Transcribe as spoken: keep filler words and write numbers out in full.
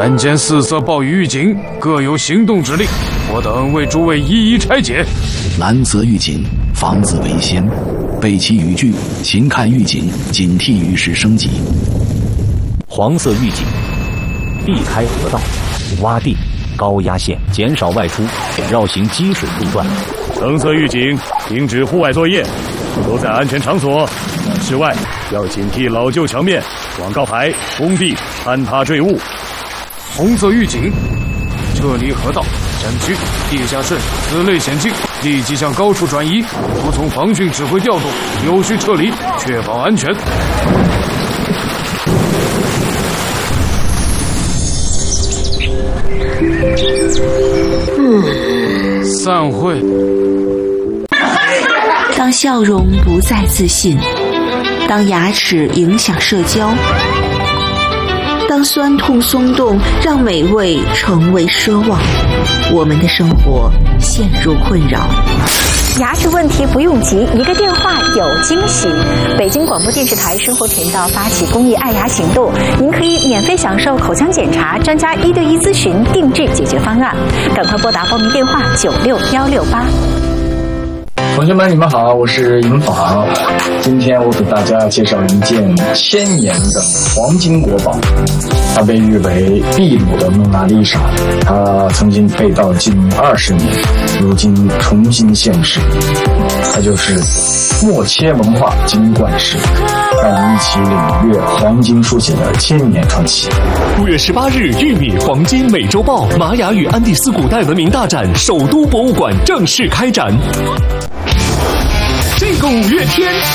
本件四色暴雨预警各有行动指令，我等为诸位一一拆解。 蓝色预警，防字为先，备齐语句，请看预警，警惕雨势升级。 黄色预警，避开河道、洼地、高压线，减少外出，绕行积水路段。 橙色预警，停止户外作业，都在安全场所。室外要警惕老旧墙面、广告牌、工地坍塌坠物。 红色预警，撤离河道、山区、地下室此类险境，立即向高处转移，服从防汛指挥调度，有序撤离，确保安全。嗯，散会。 当笑容不再自信，当牙齿影响社交，当酸痛松动让美味成为奢望，我们的生活陷入困扰。 牙齿问题不用急，一个电话有惊喜。北京广播电视台生活频道发起公益爱牙行动，您可以免费享受口腔检查、专家一对一咨询、定制解决方案。赶快拨打报名电话九六幺六八。 同学们，你们好，我是尹昉。今天我给大家介绍一件千年的黄金国宝，它被誉为秘鲁的蒙娜丽莎，它曾经被盗近二十年，如今重新现世。它就是默切文化金冠石，让我们一起领略黄金书写的千年传奇。 五月十八日，玉米黄金美洲豹玛雅与安第斯古代文明大展首都博物馆正式开展。这个五月天